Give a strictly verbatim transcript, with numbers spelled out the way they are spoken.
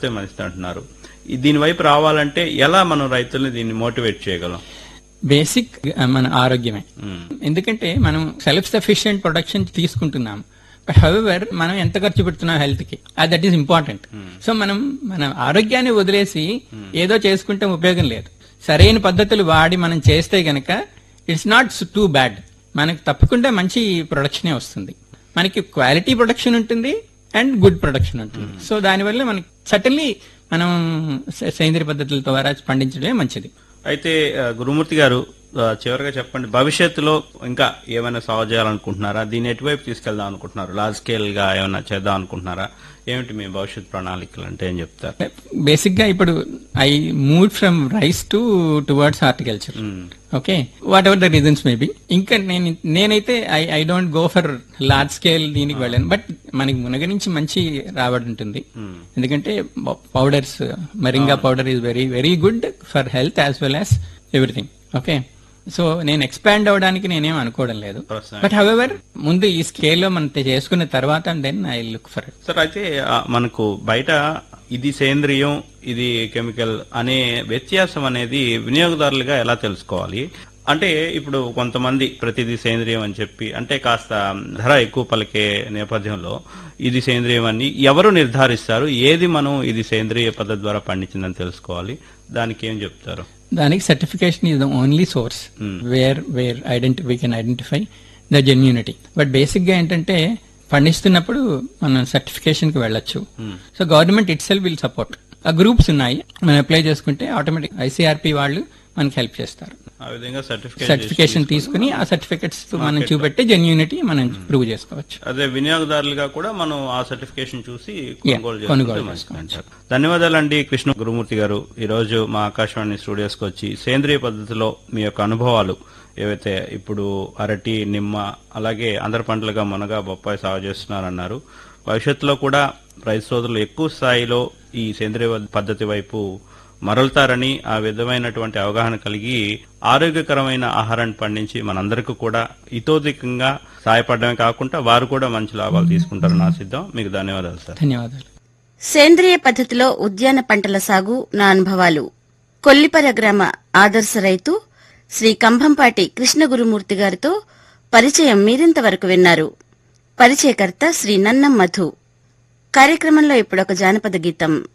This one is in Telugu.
వాడితే మంచిది అంటున్నారు. దీని వైపు రావాలంటే ఎలా మనం రైతుల్ని దీన్ని మోటివేట్ చేయగలం? బేసిక్ మన ఆరోగ్యమే. ఎందుకంటే మనం సెల్ఫ్ సఫిషియెంట్ ప్రొడక్షన్ తీసుకుంటున్నాం, బట్ హౌవెవర్ మనం ఎంత ఖర్చు పెడుతున్నాం హెల్త్ కి, దట్ ఈస్ ఇంపార్టెంట్. సో మనం మన ఆరోగ్యాన్ని వదిలేసి ఏదో చేసుకుంటే ఉపయోగం లేదు. సరైన పద్ధతులు వాడి మనం చేస్తే గనక ఇట్స్ నాట్ టూ బ్యాడ్, మనకు తప్పకుండా మంచి ప్రొడక్షనే వస్తుంది. మనకి క్వాలిటీ ప్రొడక్షన్ ఉంటుంది అండ్ గుడ్ ప్రొడక్షన్ ఉంటుంది. సో దానివల్ల మనకి సటన్లీ మనం సేంద్రియ పద్ధతుల ద్వారా పండించడమే మంచిది. అయితే గురుమూర్తి గారు, చివరిగా చెప్పండి, భవిష్యత్తులో ఇంకా ఏమైనా సాగు చేయాలనుకుంటున్నారా? దీన్ని ఎటువైపు తీసుకెళ్దాం అనుకుంటున్నారు? లార్జ్ స్కేల్ గా ఏమైనా చేద్దాం అనుకుంటున్నారా? ఏమిటి మీ భవిష్యత్ ప్రణాళికలు అంటే ఏం చెప్తారు? బేసిక్ గా ఇప్పుడు I move from rise to towards horticulture. Okay, what ever the reasons maybe. ఇంకా నేను నేనైతే I I don't go for large scale దీనికి వెళ్ళాను, బట్ మనకి మునగ నుంచి మంచి రాబడి ఉంటుంది. ఎందుకంటే powders, మరింగా powder is very very good for health as well as everything. Okay, so నేను ఎక్స్పాండ్ అవడానికి నేనేం అనుకోవడం లేదు, బట్ హౌవెవర్ ముందు ఈ స్కేల్లో మనం చేసుకున్న తర్వాత then I look for it. Sir, అయితే మనకు బయట ఇది సేంద్రియం, ఇది కెమికల్ అనే వ్యత్యాసం అనేది వినియోగదారులుగా ఎలా తెలుసుకోవాలి? అంటే ఇప్పుడు కొంతమంది ప్రతిదీ సేంద్రియం అని చెప్పి, అంటే కాస్త ధర ఎక్కువ పలికే నేపథ్యంలో ఇది సేంద్రియం అని ఎవరు నిర్ధారిస్తారు? ఏది మనం ఇది సేంద్రియ పద్ధతి ద్వారా పండించిందని తెలుసుకోవాలి? దానికి ఏం చెప్తారు? దానికి certification is the only source where where ఐడెంటి we can identify the genuinity. But basic గా ఏంటంటే పండిస్తున్నప్పుడు మనం సర్టిఫికేషన్ కి వెళ్ళొచ్చు. So government it self will support. ఆ గ్రూప్స్ ఉన్నాయి, మనం అప్లై చేసుకుంటే ఆటోమేటిక్ ఐసీఆర్పీ వాళ్ళు మనకి హెల్ప్ చేస్తారు. ఆ విధంగా సర్టిఫికేషన్ తీసుకుని ఆ సర్టిఫికెట్స్ మనం చూపెట్టి జెన్యూనిటీ మనం ప్రూవ్ చేసుకోవచ్చు. అదే వినియోగదారులుగా కూడా మనం ఆ సర్టిఫికేషన్ చూసి కొనుగోలు చేసుకోవచ్చు. ధన్యవాదాలండి కృష్ణ గురుమూర్తి గారు. ఈ రోజు మా ఆకాశవాణి స్టూడియోస్ కి వచ్చి సేంద్రియ పద్ధతిలో మీ యొక్క అనుభవాలు ఏవైతే ఇప్పుడు అరటి, నిమ్మ, అలాగే అందర పంటలుగా మునగ, బొప్పాయి సాగు చేస్తున్నారన్నారు. భవిష్యత్తులో కూడా రైతు సోదరులు ఎక్కువ స్థాయిలో ఈ సేంద్రియ పద్ధతి వైపు మరలుతారని, ఆ విధమైనటువంటి అవగాహన కలిగి ఆరోగ్యకరమైన ఆహారాన్ని పండించి మనందరికీ కూడా ఇతోధికంగా సహాయపడమే కాకుండా వారు కూడా మంచి లాభాలు తీసుకుంటారని ఆశిద్దాం. మీకు ధన్యవాదాలు సార్. ధన్యవాదాలు. సేంద్రియ పద్ధతిలో ఉద్యాన పంటల సాగు నా అనుభవాలు. కొల్లిపర గ్రామ ఆదర్శ రైతు శ్రీ కంభంపాటి కృష్ణ గురుమూర్తి గారితో పరిచయం మీరింతవరకు విన్నారు. పరిచయకర్త శ్రీ నన్నం మధు. కార్యక్రమంలో ఇప్పుడొక జానపద గీతం.